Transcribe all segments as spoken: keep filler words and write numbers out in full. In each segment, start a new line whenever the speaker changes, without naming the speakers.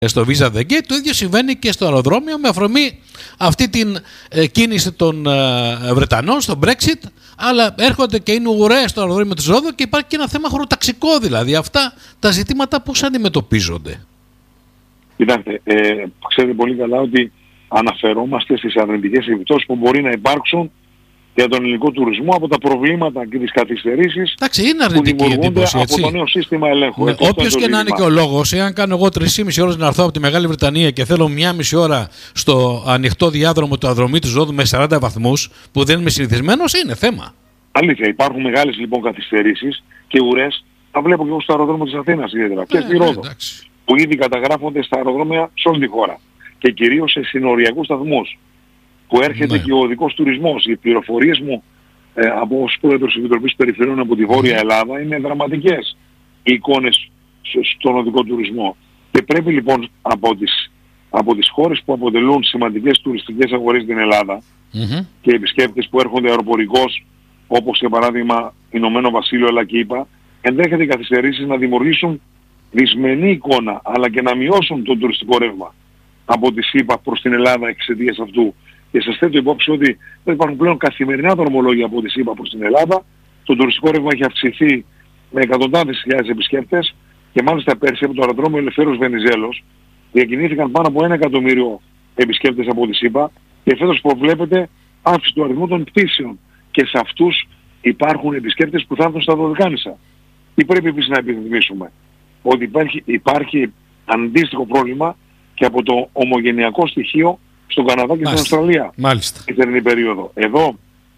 στο Visa The Gate. Το ίδιο συμβαίνει και στο αεροδρόμιο με αφορμή αυτή την ε, κίνηση των ε, Βρετανών στο Brexit, αλλά έρχονται και είναι ουρές στο αεροδρόμιο της Ρόδου και υπάρχει και ένα θέμα χωροταξικό, δηλαδή αυτά τα ζητήματα πώς αντιμετωπίζονται.
Κοιτάξτε, ε, ξέρετε πολύ καλά ότι αναφερόμαστε στις αρνητικές επιπτώσεις που μπορεί να υπάρξουν για τον ελληνικό τουρισμό από τα προβλήματα και τις καθυστερήσεις που δημιουργούνται από το νέο σύστημα ελέγχου.
Ναι, όποιος και να είναι και ο λόγος, εάν κάνω εγώ τρεις και μισή ώρες να έρθω από τη Μεγάλη Βρετανία και θέλω μία μισή ώρα στο ανοιχτό διάδρομο του αεροδρομίου της Ρόδου με σαράντα βαθμούς που δεν είμαι συνηθισμένος, είναι θέμα.
Αλήθεια, υπάρχουν μεγάλες λοιπόν καθυστερήσεις και ουρές. Τα βλέπω και εγώ στο αεροδρόμιο της Αθήνας ιδιαίτερα, και στη Ρόδο, που ήδη καταγράφονται στα αεροδρόμια σε όλη τη χώρα και κυρίως σε συνοριακούς σταθμούς, που έρχεται ναι. και ο οδικός τουρισμός. Οι πληροφορίες μου ε, από ως πρόεδρος της Επιτροπής Περιφερειών από τη Βόρεια Ελλάδα είναι δραματικές οι εικόνες στον οδικό τουρισμό. Και πρέπει λοιπόν από τις, από τις χώρες που αποτελούν σημαντικές τουριστικές αγορές στην Ελλάδα mm-hmm. και επισκέπτες που έρχονται αεροπορικώς, όπως για παράδειγμα Ηνωμένο Βασίλειο αλλά και ΗΠΑ, ενδέχεται οι καθυστερήσεις να δημιουργήσουν δυσμενή εικόνα αλλά και να μειώσουν το τουριστικό ρεύμα από τη ΗΠΑ προς την Ελλάδα εξαιτίας αυτού. Και σας θέτω υπόψη ότι δεν υπάρχουν πλέον καθημερινά δρομολόγια από τη ΗΠΑ προς την Ελλάδα. Το τουριστικό ρεύμα έχει αυξηθεί με εκατοντάδες χιλιάδες επισκέπτες και μάλιστα πέρσι από το αεροδρόμιο Ελευθέρος Βενιζέλος διακινήθηκαν πάνω από ένα εκατομμύριο επισκέπτες από τη ΗΠΑ και φέτος προβλέπεται αύξηση του αριθμού των πτήσεων και σε αυτούς υπάρχουν επισκέπτες που θα έρθουν στα Δωδεκάνησα. Τι πρέπει επίσης να επιθυμίσουμε? Ότι υπάρχει, υπάρχει αντίστοιχο πρόβλημα και από το ομογενειακό στοιχείο στον Καναδά και
Μάλιστα.
στην Αυστραλία.
Μάλιστα.
Τη θερινή περίοδο. Εδώ,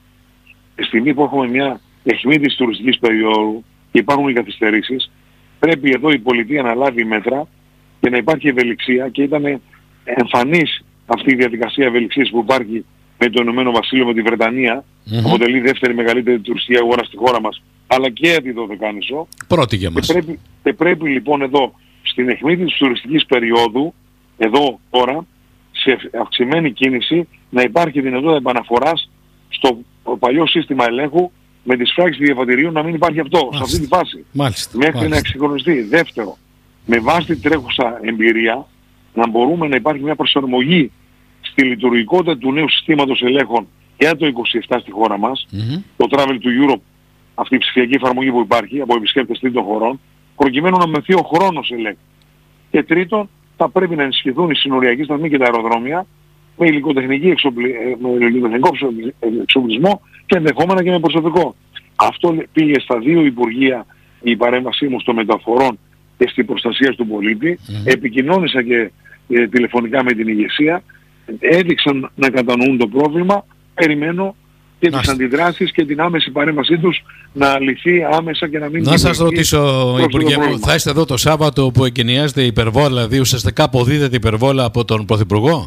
τη στιγμή που έχουμε μια αιχμή της τουριστικής περίοδου και υπάρχουν οι καθυστερήσεις, πρέπει εδώ η πολιτεία να λάβει μέτρα και να υπάρχει ευελιξία, και ήταν εμφανής αυτή η διαδικασία ευελιξίας που υπάρχει με το Ηνωμένο Βασίλειο, με τη Βρετανία, mm-hmm. αποτελεί δεύτερη μεγαλύτερη τουριστική αγορά στη χώρα μας, αλλά και τη Δωδεκάνησο.
Πρώτη για μας.
Και πρέπει, και πρέπει λοιπόν εδώ, στην αιχμή της τουριστικής περίοδου, εδώ τώρα, σε αυξημένη κίνηση, να υπάρχει δυνατότητα επαναφοράς στο παλιό σύστημα ελέγχου με τις φράγες διαβατηρίου, να μην υπάρχει αυτό Μάλιστα. σε αυτή τη φάση.
Μάλιστα.
Μέχρι
Μάλιστα.
να εξυγχρονιστεί. Δεύτερο, με βάση την τρέχουσα εμπειρία, να μπορούμε να υπάρχει μια προσαρμογή στη λειτουργικότητα του νέου συστήματος ελέγχων για το είκοσι επτά στη χώρα μας, mm-hmm. το Travel to Europe, αυτή η ψηφιακή εφαρμογή που υπάρχει από επισκέπτες τρίτων χωρών, προκειμένου να μεθεί ο χρόνος ελέγχου. Και τρίτον, θα πρέπει να ενισχυθούν οι συνοριακοί σταθμοί και τα αεροδρόμια με υλικοτεχνική εξοπλι... με υλικοτεχνικό εξοπλισμό και ενδεχόμενα και με προσωπικό. Αυτό πήγε στα δύο Υπουργεία η παρέμβασή μου στο μεταφορών και στην προστασία του πολίτη. Mm-hmm. Επικοινώνησα και ε, τηλεφωνικά με την ηγεσία. Έδειξαν να κατανοούν το πρόβλημα. Περιμένω και τις αντιδράσεις και την άμεση παρέμβασή τους να λυθεί άμεσα και να μην...
Να σας ρωτήσω, Υπουργέ μου, θα είστε εδώ το Σάββατο που εγκαινιάζεται η υπερβόλα, δηλαδή ουσιαστικά αποδίδεται η υπερβόλα από τον Πρωθυπουργό?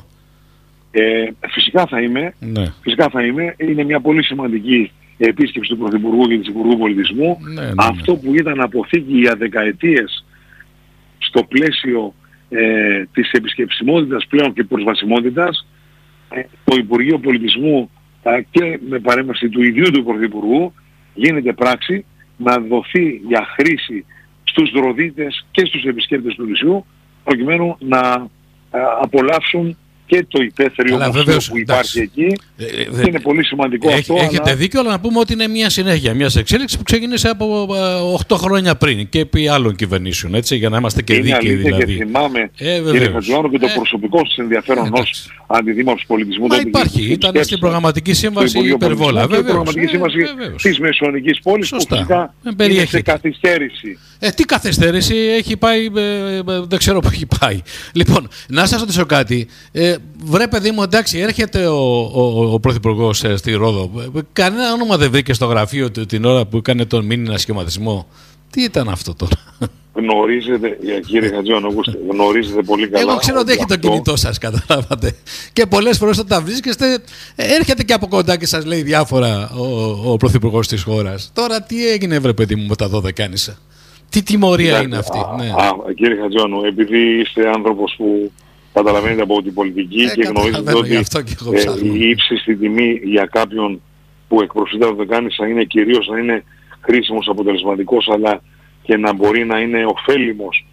Ε, φυσικά θα είμαι.
Ναι.
Φυσικά θα είμαι. Είναι μια πολύ σημαντική επίσκεψη του Πρωθυπουργού και της Υπουργού Πολιτισμού.
Ναι, ναι, ναι.
Αυτό που ήταν αποθήκη για δεκαετίες στο πλαίσιο ε, της επισκεψιμότητας πλέον και προσβασιμότητας, ε, το Υπουργείο Πολιτισμού και με παρέμβαση του ιδίου του Πρωθυπουργού γίνεται πράξη να δοθεί για χρήση στους ροδίτες και στους επισκέπτες του νησιού, προκειμένου να α, απολαύσουν και το υπαίθριο μουσείο που υπάρχει εκεί. Ε, ε, είναι πολύ σημαντικό
έχ,
αυτό.
Έχετε
αλλά...
δίκιο, αλλά να πούμε ότι είναι μια συνέχεια μιας εξέλιξης που ξεκίνησε από οκτώ χρόνια πριν και επί άλλων κυβερνήσεων, έτσι, για να είμαστε και δίκαιοι δηλαδή.
Και θυμάμαι,
ε,
κύριε Χατζιάννου, και το
ε,
προσωπικό σας ενδιαφέρον
ε,
ως αντιδήμαρχος πολιτισμού.
Μα υπάρχει, ήταν στην προγραμματική σύμβαση η υπερβόλα.
Και η προγραμματική σύμβαση της Μεσαιωνικής πόλης που φυσικά είναι σε καθυστέρηση.
Ε, τι καθυστέρηση, έχει πάει, ε, ε, δεν ξέρω που έχει πάει. Λοιπόν, να σας ρωτήσω κάτι. Ε, βρε παιδί μου, εντάξει, έρχεται ο, ο, ο Πρωθυπουργός ε, στη Ρόδο. Κανένα όνομα δεν βρήκε στο γραφείο του την ώρα που έκανε τον μήνυνα σχηματισμό. Τι ήταν αυτό τώρα?
Γνωρίζετε, κύριε Χατζιάνου, γνωρίζετε πολύ καλά.
Εγώ ξέρω ότι έχει το κινητό σας, καταλάβατε. Και πολλές φορές όταν βρίσκεστε, έρχεται και από κοντά και σας λέει διάφορα ο, ο Πρωθυπουργός της χώρας. Τώρα τι έγινε, βρε παιδί μου, με τα δωδεκάνησα? Τι τιμωρία είναι αυτή?
Α,
ναι.
α, κύριε Χατζιάνου, επειδή είστε άνθρωπος που καταλαβαίνετε από την πολιτική ε, και γνωρίζετε ότι ε, η ύψιστη τιμή για κάποιον που εκπροσωπεί τα δωδεκάνησα είναι κυρίως να είναι χρήσιμος, αποτελεσματικός, αλλά και να μπορεί να είναι ωφέλιμος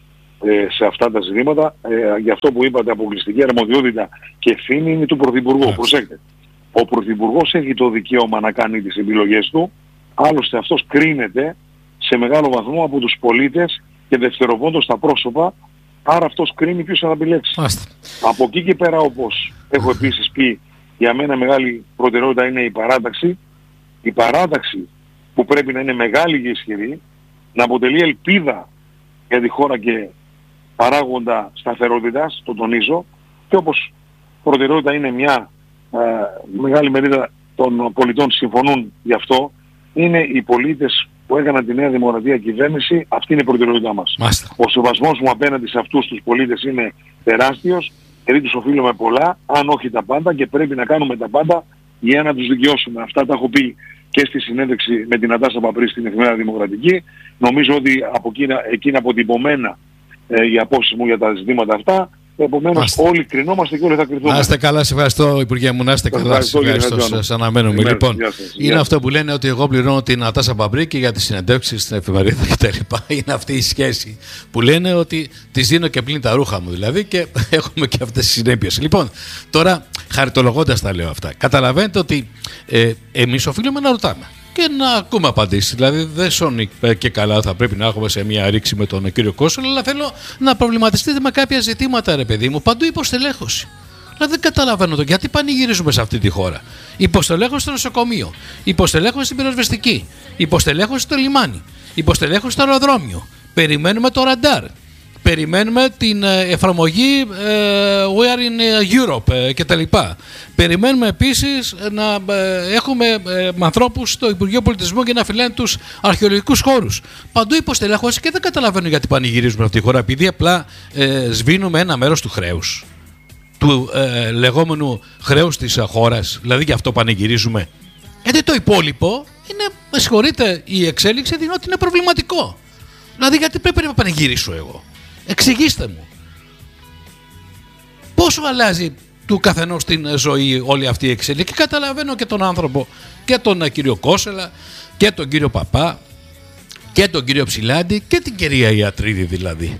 ε, σε αυτά τα ζητήματα. Ε, γι' αυτό που είπατε, αποκλειστική αρμοδιότητα και ευθύνη είναι του Πρωθυπουργού. Yeah. Προσέξτε. Ο Πρωθυπουργός έχει το δικαίωμα να κάνει τις επιλογές του, άλλωστε αυτός κρίνεται σε μεγάλο βαθμό από τους πολίτες και δευτεροβόντως τα πρόσωπα, άρα αυτός κρίνει ποιος θα επιλέξει. Άστε. Από εκεί και πέρα, όπως έχω επίσης πει, για μένα μεγάλη προτεραιότητα είναι η παράταξη. Η παράταξη που πρέπει να είναι μεγάλη και ισχυρή, να αποτελεί ελπίδα για τη χώρα και παράγοντα σταθερότητας, το τονίζω, και όπως προτεραιότητα είναι μια ε, μεγάλη μερίδα των πολιτών συμφωνούν γι' αυτό, είναι οι πολίτες που έκαναν τη Νέα Δημοκρατία κυβέρνηση, αυτή είναι η προτεραιότητά μας. Μάλιστα. Ο σεβασμός μου απέναντι σε αυτούς τους πολίτες είναι τεράστιος, γιατί τους οφείλουμε πολλά, αν όχι τα πάντα, και πρέπει να κάνουμε τα πάντα για να τους δικαιώσουμε. Αυτά τα έχω πει και στη συνέντευξη με την Νατάσα Παπρή στην Εφημερίδα Δημοκρατική. Νομίζω ότι από εκείνα, εκείνα αποτυπωμένα ε, οι απόψεις μου για τα ζητήματα αυτά. Επομένως όλοι κρινόμαστε και όλοι θα κρυθούμε.
Να είστε καλά, σε ευχαριστώ Υπουργέ μου, να είστε καλά, σε ευχαριστώ, σας αναμένουμε. Είμαι, λοιπόν, γεια σας, είναι γεια αυτό που λένε ότι εγώ πληρώνω την Νατάσα Παμπρίκη για τις συνεντεύξεις στην εφημερίδα κτλ. Είναι αυτή η σχέση που λένε ότι τις δίνω και πλην τα ρούχα μου δηλαδή, και έχουμε και αυτές τις συνέπειες. Λοιπόν, τώρα χαριτολογώντας τα λέω αυτά, καταλαβαίνετε ότι ε, εμείς οφείλουμε να ρωτάμε και να ακούμε απαντήσεις. Δηλαδή δεν σώνει και καλά, θα πρέπει να έχουμε σε μια ρήξη με τον κύριο Κόσολα, αλλά θέλω να προβληματιστείτε με κάποια ζητήματα, ρε παιδί μου. Παντού υποστελέχωση. Δηλαδή δεν καταλαβαίνω το γιατί πανηγυρίζουμε σε αυτή τη χώρα. Υποστελέχωση στο νοσοκομείο, υποστελέχωση στην πυροσβεστική, υποστελέχωση στο λιμάνι, υποστελέχωση στο αεροδρόμιο. Περιμένουμε το ραντάρ. Περιμένουμε την εφαρμογή ε, We are in Europe ε, κτλ. Περιμένουμε επίσης να ε, έχουμε ε, ανθρώπους στο Υπουργείο Πολιτισμού για να φυλάνε τους αρχαιολογικούς χώρους. Παντού υποστελέχωση και δεν καταλαβαίνω γιατί πανηγυρίζουμε αυτή τη χώρα, επειδή απλά ε, σβήνουμε ένα μέρος του χρέους. Του ε, λεγόμενου χρέους της χώρας. Δηλαδή γι' αυτό πανηγυρίζουμε. Γιατί το υπόλοιπο είναι, με συγχωρείτε, η εξέλιξη δίνει ότι είναι προβληματικό. Δηλαδή γιατί πρέπει να πανηγυρίσω εγώ. Εξηγήστε μου. Πόσο αλλάζει του καθενός την ζωή όλη αυτή η εξέλιξη. Και καταλαβαίνω και τον άνθρωπο, και τον κύριο Κόσελα, και τον κύριο Παπά, και τον κύριο Ψηλάντη, και την κυρία Ιατρίδη δηλαδή.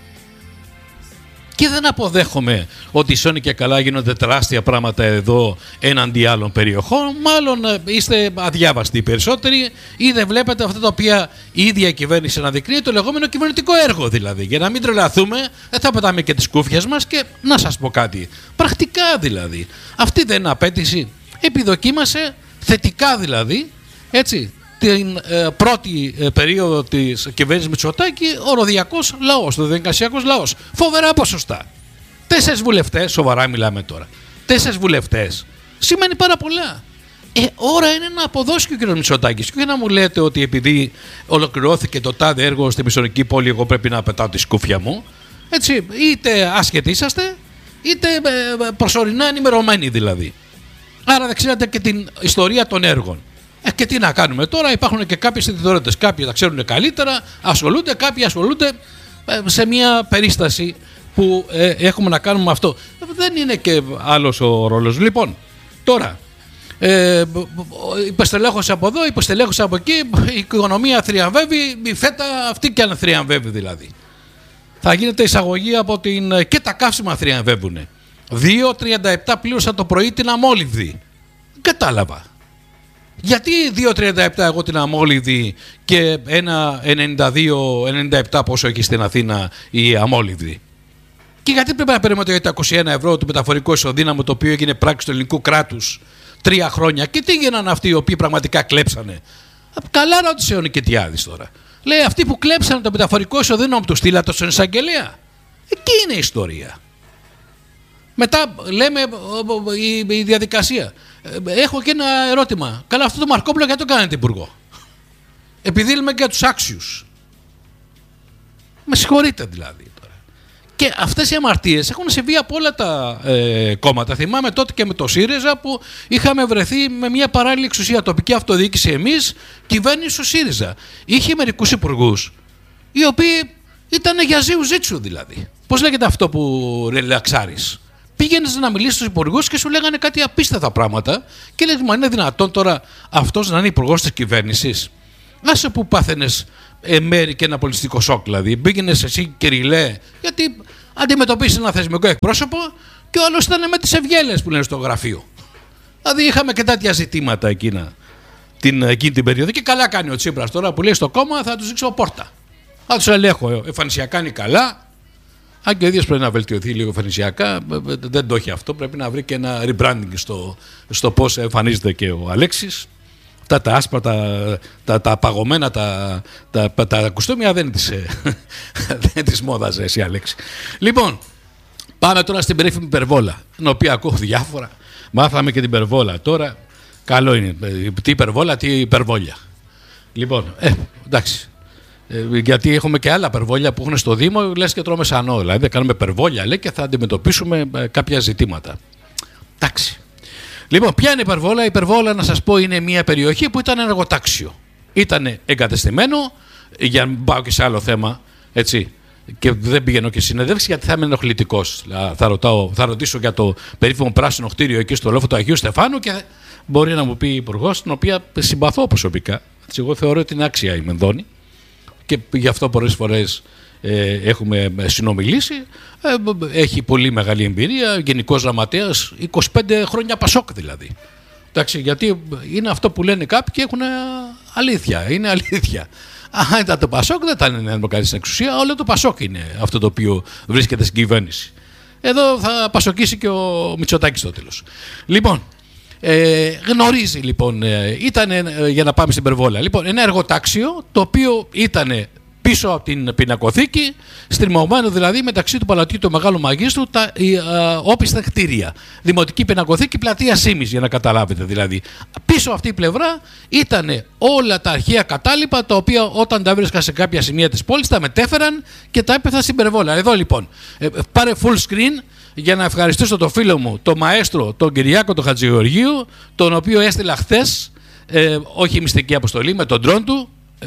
Και δεν αποδέχομαι ότι σώνει και καλά γίνονται τεράστια πράγματα εδώ έναντι άλλων περιοχών. Μάλλον είστε αδιάβαστοι οι περισσότεροι ή δεν βλέπετε αυτά τα οποία η ίδια η κυβέρνηση αναδεικνύει, το λεγόμενο κυβερνητικό έργο δηλαδή. Για να μην τρελαθούμε, δεν θα πετάμε και τις κούφιες μας. Και να σας πω κάτι, πρακτικά δηλαδή, αυτή δεν είναι απέτηση. Επιδοκίμασε θετικά δηλαδή, έτσι, την ε, πρώτη ε, περίοδο της κυβέρνησης Μητσοτάκη ο ροδιακός λαός, ο διαδικασιακός λαός. Φοβερά ποσοστά. Τέσσερις βουλευτές, σοβαρά μιλάμε τώρα. Τέσσερις βουλευτές. Σημαίνει πάρα πολλά. Ε, ώρα είναι να αποδώσει και ο κ. Μητσοτάκης. Και να μου λέτε ότι επειδή ολοκληρώθηκε το τάδε έργο στη Μισονική πόλη, εγώ πρέπει να πετάω τη σκούφια μου. Έτσι, είτε άσχετοι είσαστε, είτε ε, προσωρινά ενημερωμένοι δηλαδή. Άρα δεν ξέρετε και την ιστορία των έργων. Ε, και τι να κάνουμε τώρα, υπάρχουν και κάποιες ιδιαιτερότητες. Κάποιοι τα ξέρουν καλύτερα, ασχολούνται, κάποιοι ασχολούνται ε, σε μια περίσταση που ε, έχουμε να κάνουμε αυτό. Δεν είναι και άλλος ο ρόλος. Λοιπόν, τώρα, ε, υποστελέχωση από εδώ, υποστελέχωση από εκεί, η οικονομία θριαμβεύει, η φέτα αυτή και αν θριαμβεύει δηλαδή. Θα γίνεται εισαγωγή από την... και τα καύσιμα θριαμβεύουν. δύο τριάντα επτά πλήρωσα το πρωί την αμόλυβδη. Κατάλαβα. Γιατί δύο τριάντα επτά εγώ την αμόλυβδη και ένα ενενήντα δύο ενενήντα επτά πόσο έχει στην Αθήνα η αμόλυβδη. Και γιατί πρέπει να περιμένουμε τα είκοσι ένα ευρώ του μεταφορικού ισοδύναμου, το οποίο έγινε πράξη του ελληνικού κράτους τρία χρόνια. Και τι γίνανε αυτοί οι οποίοι πραγματικά κλέψανε. Καλά ρώτησε ο Νικητιάδης τώρα. Λέει αυτοί που κλέψανε το μεταφορικό ισοδύναμο του στείλατε στον εισαγγελέα. Εκεί είναι η ιστορία. Μετά λέμε η, η διαδικασία. Έχω και ένα ερώτημα. Καλά, αυτό το Μαρκόπουλο γιατί το κάνετε υπουργό? Επειδή λέμε και τους άξιους. Με συγχωρείτε δηλαδή τώρα. Και αυτές οι αμαρτίες έχουν συμβεί από όλα τα ε, κόμματα. Θυμάμαι τότε και με το ΣΥΡΙΖΑ που είχαμε βρεθεί με μια παράλληλη εξουσία, τοπική αυτοδιοίκηση εμείς, κυβέρνηση του ΣΥΡΙΖΑ. Είχε μερικούς υπουργούς οι οποίοι ήταν για ζύου ζήτσου δηλαδή. Πώς λέγεται αυτό που ρελαξάρεις? Πήγαινες να μιλήσεις στους υπουργούς και σου λέγανε κάτι απίστευτα πράγματα και λέγανε, μα είναι δυνατόν τώρα αυτός να είναι υπουργός της κυβέρνησης? Άσε που πάθαινες ε, μέρη και ένα πολιτιστικό σοκ. Δηλαδή, πήγαινες εσύ και ριλέ, γιατί αντιμετωπίσεις ένα θεσμικό εκπρόσωπο και ο άλλος ήταν με τις ευγέλες που λένε στο γραφείο. Δηλαδή, είχαμε και τέτοια ζητήματα εκείνα, την, εκείνη την περίοδο. Και καλά κάνει ο Τσίπρας τώρα που λέει στο κόμμα: θα τους δείξω πόρτα. Θα τους ελέγχω. Εμφανισιακά είναι καλά. Αν και ο ίδιος πρέπει να βελτιωθεί λίγο εμφανισιακά, δεν το έχει αυτό. Πρέπει να βρει και ένα rebranding στο, στο πώς εμφανίζεται και ο Αλέξης. Τα, τα άσπρα, τα, τα, τα παγωμένα, τα, τα, τα, τα κουστούμια δεν είναι της, δεν είναι της μόδας, εσύ Αλέξη. Λοιπόν, πάμε τώρα στην περίφημη υπερβόλα, την οποία ακούω διάφορα. Μάθαμε και την υπερβόλα τώρα. Καλό είναι. Τι υπερβόλα, τι υπερβόλια. Λοιπόν, ε, εντάξει. Ε, γιατί έχουμε και άλλα υπερβόλια που έχουν στο Δήμο, λες και τρώμε σανό. Δηλαδή, δεν κάνουμε υπερβόλια, λέει, και θα αντιμετωπίσουμε ε, κάποια ζητήματα. Εντάξει. Λοιπόν, ποια είναι η υπερβόλα? Η υπερβόλα, να σας πω, είναι μια περιοχή που ήταν εργοτάξιο. Ήταν εγκατεστημένο, για να πάω και σε άλλο θέμα, έτσι, και δεν πηγαίνω και συνεδεύσει γιατί θα είμαι ενοχλητικός. Θα, ρωτάω, θα ρωτήσω για το περίφημο πράσινο κτίριο εκεί στο λόφο του Αγίου Στεφάνου και μπορεί να μου πει η υπουργός, την οποία συμπαθώ προσωπικά. Έτσι, εγώ θεωρώ ότι είναι άξια η Μενδώνη και γι' αυτό πολλές φορές ε, έχουμε συνομιλήσει. Ε, έχει πολύ μεγάλη εμπειρία, γενικός γραμματέας, είκοσι πέντε χρόνια Πασόκ δηλαδή. Εντάξει, γιατί είναι αυτό που λένε κάποιοι και έχουν αλήθεια, είναι αλήθεια. Αν ήταν το Πασόκ δεν ήταν να δημοκρατήσει στην εξουσία, όλο το Πασόκ είναι αυτό το οποίο βρίσκεται στην κυβέρνηση. Εδώ θα πασοκίσει και ο Μητσοτάκης στο τέλος. Λοιπόν, ε, γνωρίζει λοιπόν, ε, ήταν, ε, για να πάμε στην υπερβόλα, λοιπόν, ένα εργοτάξιο το οποίο ήταν πίσω από την πινακοθήκη, στριμωμένο δηλαδή μεταξύ του Παλατιού του Μεγάλου Μαγίστρου, τα ε, ε, όπιστα κτίρια. Δημοτική πινακοθήκη, πλατεία Σίμης, για να καταλάβετε δηλαδή. Πίσω αυτή η πλευρά ήταν όλα τα αρχαία κατάλοιπα, τα οποία όταν τα βρίσκα σε κάποια σημεία της πόλης τα μετέφεραν και τα έπεφταν στην υπερβόλα. Εδώ λοιπόν, ε, πάρε full screen για να ευχαριστήσω τον φίλο μου, τον μαέστρο, τον Κυριάκο τον Χατζηγεωργίου, τον οποίο έστειλα χθες, ε, όχι μυστική αποστολή, με τον ντρόν του.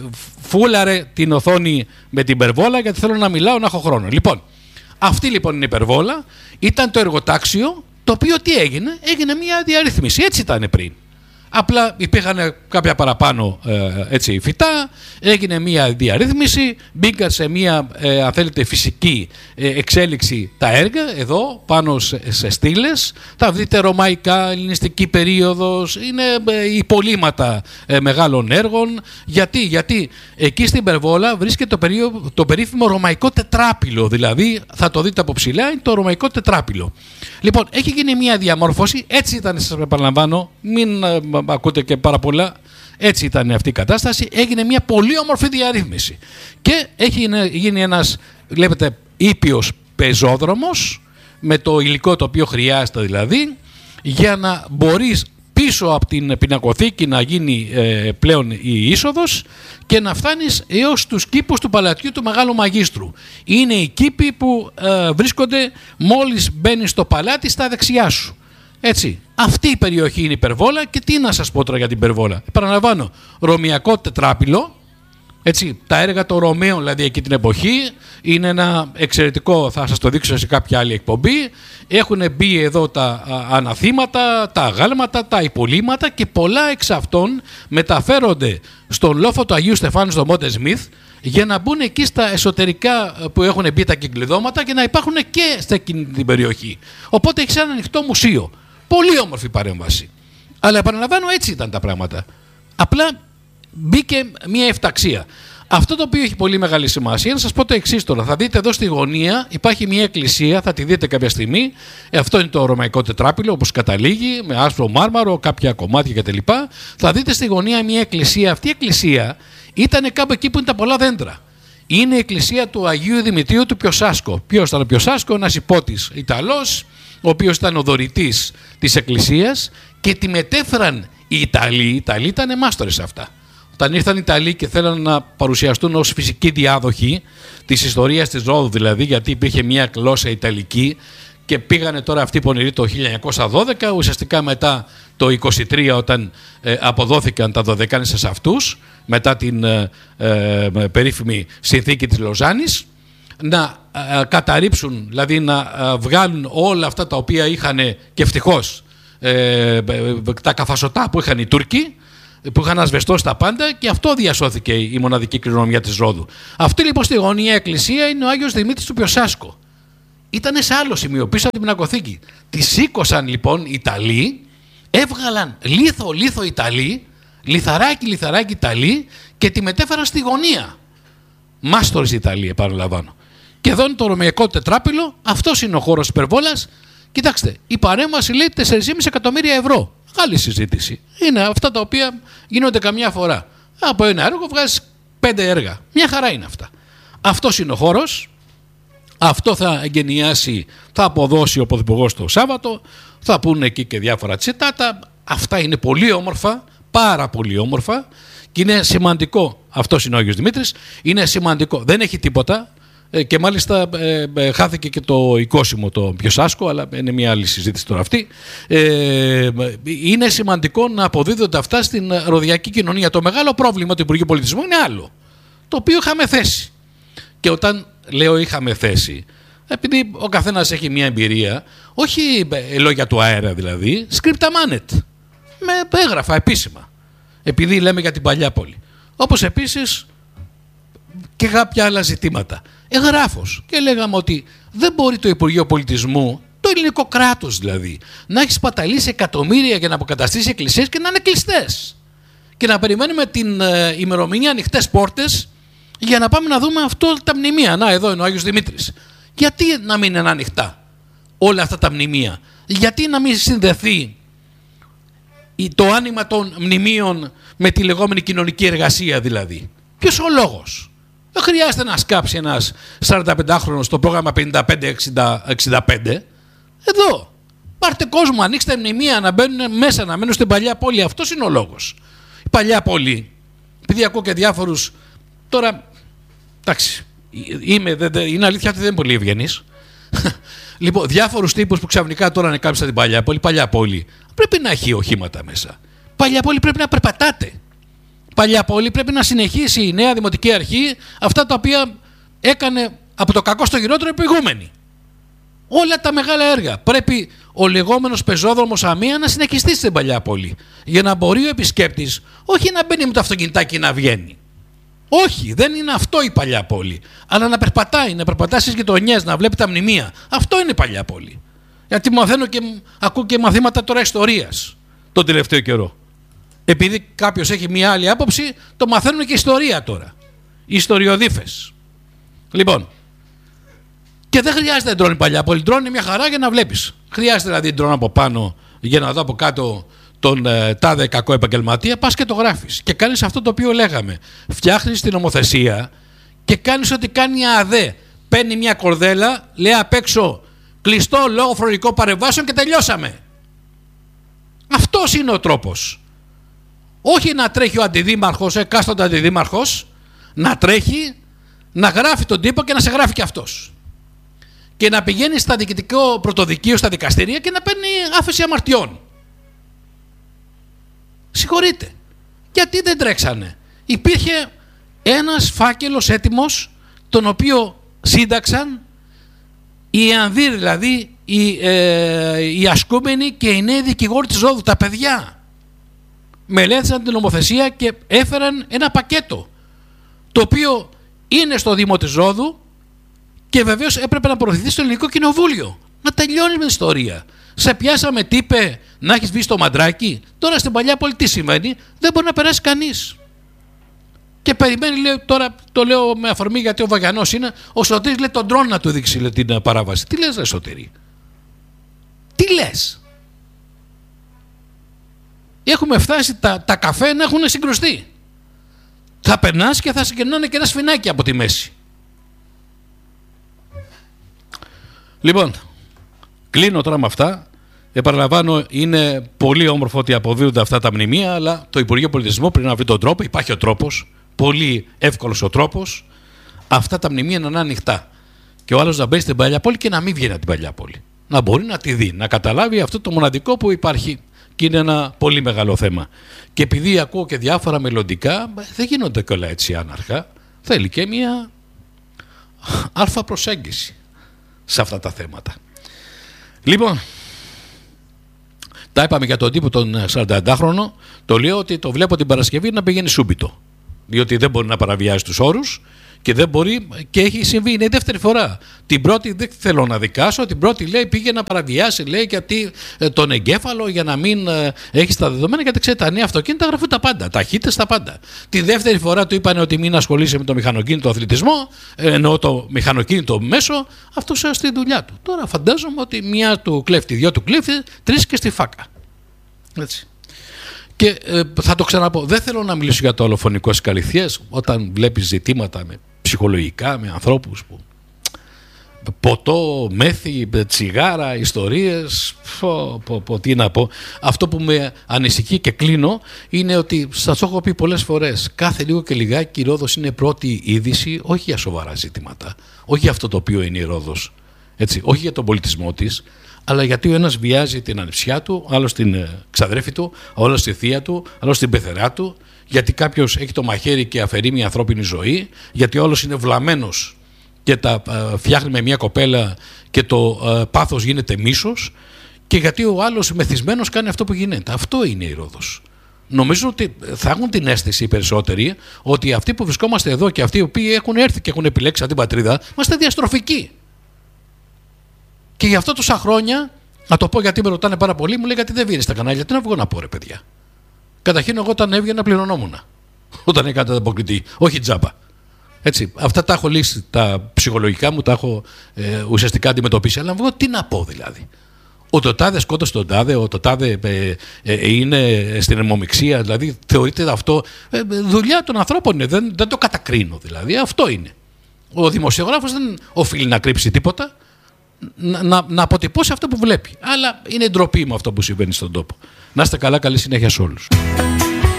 Φούλαρε την οθόνη με την υπερβόλα γιατί θέλω να μιλάω, να έχω χρόνο. Λοιπόν, αυτή λοιπόν είναι η υπερβόλα. Ήταν το εργοτάξιο, το οποίο τι έγινε? Έγινε μια διαρρύθμιση. Έτσι ήταν πριν. Απλά υπήρχαν κάποια παραπάνω ε, έτσι, φυτά, έγινε μια διαρρύθμιση, μπήκαν σε μια ε, αν θέλετε φυσική ε, εξέλιξη τα έργα εδώ πάνω σε, σε στήλες. Θα δείτε ρωμαϊκά, ελληνιστική περίοδος, είναι ε, υπολείμματα ε, μεγάλων έργων. Γιατί, γιατί εκεί στην υπερβόλα βρίσκεται το, περί, το περίφημο ρωμαϊκό τετράπυλο, δηλαδή θα το δείτε από ψηλά, είναι το ρωμαϊκό τετράπυλο. Λοιπόν, έχει γίνει μια διαμόρφωση, έτσι ήταν, σας επαναλαμβάνω, μην ε, ακούτε και πάρα πολλά, έτσι ήταν αυτή η κατάσταση. Έγινε μια πολύ όμορφη διαρρύθμιση και έχει γίνει ένας, βλέπετε, ήπιος πεζόδρομος με το υλικό το οποίο χρειάζεται δηλαδή, για να μπορείς πίσω από την πινακοθήκη να γίνει ε, πλέον η είσοδος και να φτάνεις έως τους κήπους του Παλατιού του Μεγάλου Μαγίστρου. Είναι οι κήποι που ε, βρίσκονται μόλις μπαίνεις στο παλάτι στα δεξιά σου. Έτσι, αυτή η περιοχή είναι η υπερβόλα και τι να σας πω τώρα για την υπερβόλα. Παραλαμβάνω, ρωμιακό τετράπυλο, έτσι, τα έργα των Ρωμαίων δηλαδή εκεί την εποχή, είναι ένα εξαιρετικό, θα σας το δείξω σε κάποια άλλη εκπομπή. Έχουν μπει εδώ τα α, αναθήματα, τα αγάλματα, τα υπολείμματα και πολλά εξ αυτών μεταφέρονται στον λόφο του Αγίου Στεφάνου στο Μόντε Σμιθ για να μπουν εκεί στα εσωτερικά που έχουν μπει τα κυκλειδώματα και να υπάρχουν και σε εκείνη την περιοχή. Οπότε έχει ένα ανοιχτό μουσείο. Πολύ όμορφη παρέμβαση. Αλλά επαναλαμβάνω, έτσι ήταν τα πράγματα. Απλά μπήκε μια εφταξία. Αυτό το οποίο έχει πολύ μεγάλη σημασία, να σας πω το εξής τώρα. Θα δείτε εδώ στη γωνία υπάρχει μια εκκλησία, θα τη δείτε κάποια στιγμή. Ε, αυτό είναι το ρωμαϊκό τετράπυλο, όπως καταλήγει, με άσπρο μάρμαρο, κάποια κομμάτια κτλ. Θα δείτε στη γωνία μια εκκλησία. Αυτή η εκκλησία ήταν κάπου εκεί που είναι τα πολλά δέντρα. Είναι η εκκλησία του Αγίου Δημητρίου του Πιοσάσκο. Ποιος ήταν ο Πιοσάσκο? Ένας υπότης Ιταλός, ο οποίος ήταν ο δωρητής της εκκλησίας και τη μετέφεραν οι Ιταλοί. Οι Ιταλοί ήταν μάστορες αυτά. Όταν ήρθαν οι Ιταλοί και θέλαν να παρουσιαστούν ως φυσικοί διάδοχοι της ιστορίας της Ρόδου, δηλαδή, γιατί υπήρχε μια γλώσσα Ιταλική και πήγανε τώρα αυτοί πονηροί το χίλια εννιακόσια δώδεκα, ουσιαστικά μετά το είκοσι τρία όταν ε, αποδόθηκαν τα Δωδεκάνησα σε αυτούς, μετά την ε, ε, περίφημη συνθήκη της Λοζάνης, να ε, καταρρίψουν, δηλαδή να ε, βγάλουν όλα αυτά τα οποία είχαν και ευτυχώς ε, τα καφασωτά που είχαν οι Τούρκοι, που είχαν ασβεστώσει τα πάντα και αυτό διασώθηκε η μοναδική κληρονομιά της Ρόδου. Αυτή λοιπόν στη γωνία εκκλησία είναι ο Άγιος Δημήτρης του Πιοσάσκο. Ήτανε σε άλλο σημείο, πίσω από την πινακοθήκη. Τη σήκωσαν λοιπόν οι Ιταλοί, έβγαλαν λίθο λίθο Ιταλοί, λιθαράκι λιθαράκι Ιταλοί και τη μετέφεραν στη γωνία. Μάστορες Ιταλοί, επαναλαμβάνω. Και εδώ είναι το ρωμαϊκό τετράπυλο, αυτός είναι ο χώρος υπερβόλας. Κοιτάξτε, η παρέμβαση λέει τέσσερα κόμμα πέντε εκατομμύρια ευρώ. Άλλη συζήτηση. Είναι αυτά τα οποία γίνονται καμιά φορά. Από ένα έργο βγάζεις πέντε έργα. Μια χαρά είναι αυτά. Αυτός είναι ο χώρος. Αυτό θα εγκαινιάσει, θα αποδώσει ο Πρωθυπουργός το Σάββατο. Θα πούνε εκεί και διάφορα τσιτάτα. Αυτά είναι πολύ όμορφα. Πάρα πολύ όμορφα. Και είναι σημαντικό. Αυτός είναι ο Άγιος Δημήτρης. Είναι σημαντικό. Δεν έχει τίποτα. Και μάλιστα ε, ε, χάθηκε και το οικόσιμο το Πιοσάσκο, αλλά είναι μια άλλη συζήτηση τώρα αυτή. Ε, είναι σημαντικό να αποδίδονται αυτά στην ροδιακή κοινωνία. Το μεγάλο πρόβλημα του Υπουργείου Πολιτισμού είναι άλλο, το οποίο είχαμε θέσει. Και όταν λέω είχαμε θέσει, επειδή ο καθένας έχει μια εμπειρία, όχι λόγια του αέρα δηλαδή, scripta manet, με έγγραφα επίσημα, επειδή λέμε για την παλιά πόλη. Όπως επίσης και κάποια άλλα ζητήματα. Εγγράφος. Και λέγαμε ότι δεν μπορεί το Υπουργείο Πολιτισμού, το ελληνικό κράτος δηλαδή, να έχει σπαταλήσει εκατομμύρια για να αποκαταστήσει εκκλησίες και να είναι κλειστές. Και να περιμένουμε την ε, ημερομηνία ανοιχτές πόρτες για να πάμε να δούμε αυτό τα μνημεία. Να, εδώ είναι ο Άγιος Δημήτρης. Γιατί να μην είναι ανοιχτά όλα αυτά τα μνημεία? Γιατί να μην συνδεθεί το άνοιγμα των μνημείων με τη λεγόμενη κοινωνική εργασία δηλαδή? Ποιος ο λόγος? Δεν χρειάζεται να σκάψει ένας σαρανταπεντάχρονος στο πρόγραμμα πενήντα πέντε εξήντα πέντε. Εδώ. Πάρτε κόσμο, ανοίξτε μνημεία να μπαίνουν μέσα, να μένουν στην παλιά πόλη. Αυτός είναι ο λόγος. Η παλιά πόλη, επειδή ακούω και διάφορους. Τώρα, εντάξει, είμαι, δε, δε, είναι αλήθεια ότι δεν είναι πολύ ευγενής. Λοιπόν, διάφορους τύπους που ξαφνικά τώρα ανεκάλυψαν την παλιά πόλη. Παλιά πόλη πρέπει να έχει οχήματα μέσα. Παλιά πόλη πρέπει να περπατάτε. Παλιά πόλη πρέπει να συνεχίσει η νέα Δημοτική Αρχή αυτά τα οποία έκανε από το κακό στο χειρότερο η προηγούμενη. Όλα τα μεγάλα έργα. Πρέπει ο λεγόμενος πεζόδρομος Αμία να συνεχιστεί στην παλιά πόλη. Για να μπορεί ο επισκέπτης όχι να μπαίνει με το αυτοκινητάκι να βγαίνει. Όχι, δεν είναι αυτό η παλιά πόλη. Αλλά να περπατάει, να περπατάει στις γειτονιές, να βλέπει τα μνημεία. Αυτό είναι η παλιά πόλη. Γιατί μαθαίνω και ακούω και μαθήματα τώρα ιστορίας τον τελευταίο καιρό. Επειδή κάποιος έχει μία άλλη άποψη, το μαθαίνουν και ιστορία τώρα. Οι ιστοριοδίφες. Λοιπόν, και δεν χρειάζεται να ντρώνει παλιά πόλη. Ντρώνει μια χαρά για να βλέπεις. Χρειάζεται δηλαδή ντρώνει από πάνω για να δω από κάτω τον ε, τάδε κακό επαγγελματία. Πας και το γράφεις. Και κάνεις αυτό το οποίο λέγαμε. Φτιάχνεις την νομοθεσία και κάνεις ό,τι κάνει η ΑΔΕ. Παίρνει μια κορδέλα, λέει απ' έξω κλειστό λόγω φορολογικών παρεμβάσεων και τελειώσαμε. Αυτός είναι ο τρόπος. Όχι να τρέχει ο αντιδήμαρχος, εκάστοτε αντιδήμαρχος, να τρέχει, να γράφει τον τύπο και να σε γράφει και αυτός. Και να πηγαίνει στα διοικητικό πρωτοδικείο, στα δικαστήρια και να παίρνει άφεση αμαρτιών. Συγχωρείτε. Γιατί δεν τρέξανε? Υπήρχε ένας φάκελος έτοιμος, τον οποίο σύνταξαν οι Ανδύρ, δηλαδή οι, ε, οι ασκούμενοι και οι νέοι δικηγόροι της Ρόδου, τα παιδιά. Μελέτησαν την νομοθεσία και έφεραν ένα πακέτο, το οποίο είναι στο Δήμο της Ρόδου και βεβαίως έπρεπε να προωθηθεί στο Ελληνικό Κοινοβούλιο. Να τελειώνει με την ιστορία. Σε πιάσαμε τύπε να έχεις βγει στο μαντράκι. Τώρα στην παλιά πόλη τι σημαίνει? Δεν μπορεί να περάσει κανείς. Και περιμένει, λέει, τώρα το λέω με αφορμή γιατί ο Βαγιανός είναι, ο Σωτήρης λέει τον drone να του δείξει, λέει, την παράβαση. Τι λες, ρε Σωτήρη? Τι λες? Έχουμε φτάσει τα, τα καφέ να έχουν συγκρουστεί. Θα περνάς και θα συγκερνάνε και ένα σφινάκι από τη μέση. Λοιπόν, κλείνω τώρα με αυτά. Επαναλαμβάνω, είναι πολύ όμορφο ότι αποδίδονται αυτά τα μνημεία, αλλά το Υπουργείο Πολιτισμού πρέπει να βρει τον τρόπο. Υπάρχει ο τρόπος, πολύ εύκολος ο τρόπος, αυτά τα μνημεία να είναι ανοιχτά. Και ο άλλος να μπαίνει στην παλιά πόλη και να μην βγαίνει από την παλιά πόλη. Να μπορεί να τη δει, να καταλάβει αυτό το μοναδικό που υπάρχει. Και είναι ένα πολύ μεγάλο θέμα. Και επειδή ακούω και διάφορα μελλοντικά, δεν γίνονται και όλα έτσι άναρχα. Θέλει και μια αλφα προσέγγιση σε αυτά τα θέματα. Λοιπόν, Τα είπαμε για τον τύπο τον σαρανταεντάχρονο. Το λέω ότι το βλέπω την Παρασκευή να πηγαίνει σούμπιτο. Διότι δεν μπορεί να παραβιάζει τους όρους και δεν μπορεί, και έχει συμβεί. Είναι η δεύτερη φορά. Την πρώτη δεν θέλω να δικάσω. Την πρώτη λέει πήγε να παραβιάσει, λέει, γιατί ε, τον εγκέφαλο για να μην ε, έχει τα δεδομένα. Γιατί ξέρετε, τα νέα αυτοκίνητα γράφουν τα πάντα. Ταχύτητες τα πάντα. Τη δεύτερη φορά του είπαν ότι μην ασχολείσαι με το μηχανοκίνητο αθλητισμό, ε, εννοώ το μηχανοκίνητο μέσο. Αυτό στη δουλειά του. Τώρα φαντάζομαι ότι μία του κλέφτη, δυο του κλέφτη, τρεις και στη φάκα. Έτσι. Και ε, θα το ξαναπώ, δεν θέλω να μιλήσω για το ολοφωνικό στις καλυθιές, όταν βλέπεις ζητήματα με ψυχολογικά, με ανθρώπους που ποτό, μέθη, τσιγάρα, ιστορίες, πω, πω, πω, τι να πω. Αυτό που με ανησυχεί και κλείνω είναι ότι σας έχω πει πολλές φορές, κάθε λίγο και λιγάκι η Ρόδος είναι πρώτη είδηση, όχι για σοβαρά ζητήματα, όχι για αυτό το οποίο είναι η Ρόδος, έτσι, όχι για τον πολιτισμό της, αλλά γιατί ο ένας βιάζει την ανιψιά του, άλλος την ξαδρέφη του, άλλος τη θεία του, άλλος την πεθερά του, γιατί κάποιος έχει το μαχαίρι και αφαιρεί μια ανθρώπινη ζωή, γιατί όλος είναι βλαμμένος και τα ε, φτιάχνει με μια κοπέλα και το ε, πάθος γίνεται μίσος, και γιατί ο άλλος μεθυσμένος κάνει αυτό που γίνεται. Αυτό είναι η Ρόδος. Νομίζω ότι θα έχουν την αίσθηση οι περισσότεροι ότι αυτοί που βρισκόμαστε εδώ και αυτοί οι οποίοι έχουν έρθει και έχουν επιλέξει σαν την πατρίδα, είμαστε διαστροφικοί. Και γι' αυτό τόσα χρόνια, να το πω γιατί με ρωτάνε πάρα πολύ, μου λέει γιατί δεν βγαίνει στα κανάλια. Τι να βγω να πω, ρε παιδιά. Καταρχήν, εγώ όταν έβγαινα πληρωνόμουν. Όταν έκανα τα αποκριτή, όχι τζάμπα. Έτσι, αυτά τα έχω λύσει, τα ψυχολογικά μου τα έχω ε, ουσιαστικά αντιμετωπίσει. Αλλά εγώ τι να πω δηλαδή. Ο το τάδε σκότωσε τον τάδε, ο το τάδε ε, ε, είναι στην αιμομιξία, δηλαδή θεωρείται αυτό. Ε, δουλειά των ανθρώπων είναι, δεν, δεν το κατακρίνω δηλαδή. Αυτό είναι. Ο δημοσιογράφος δεν οφείλει να κρύψει τίποτα. Να, να, να αποτυπώσει αυτό που βλέπει. Αλλά είναι ντροπή με αυτό που συμβαίνει στον τόπο. Να είστε καλά, καλή συνέχεια σε όλους.